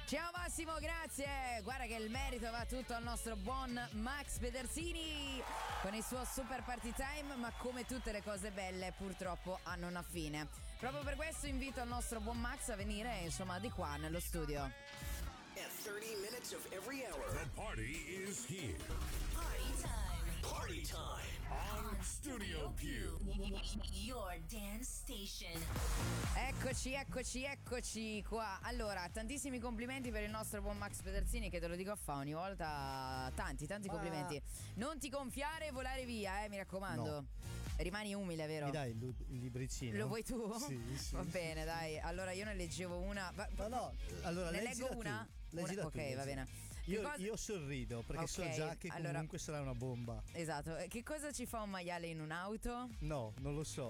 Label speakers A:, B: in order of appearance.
A: Ciao Massimo, grazie. Guarda che il merito va tutto al nostro buon Max Pedersini con il suo super party time, ma come tutte le cose belle purtroppo hanno una fine. Proprio per questo invito il nostro buon Max a venire, insomma, di qua nello studio.
B: At 30 minutes of every hour.
C: The party is here.
B: Party time. Party time.
C: On Studio Q.
D: Your dance station.
A: Eccoci qua. Allora, tantissimi complimenti per il nostro buon Max Pedersini, che te lo dico a fa ogni volta. Tanti complimenti. Non ti gonfiare e volare via, mi raccomando.
E: No.
A: Rimani umile, vero?
E: Mi dai il libricino?
A: Lo vuoi tu?
E: Sì.
A: Va bene, dai. Allora io ne leggevo una.
E: No. Allora,
A: ne
E: leggila
A: leggo una?
E: tu. Leggila tu,
A: ok,
E: leggila.
A: va bene.
E: Io sorrido perché so già che comunque sarà una bomba.
A: Esatto. Che cosa ci fa un maiale in un'auto?
E: No, non lo so.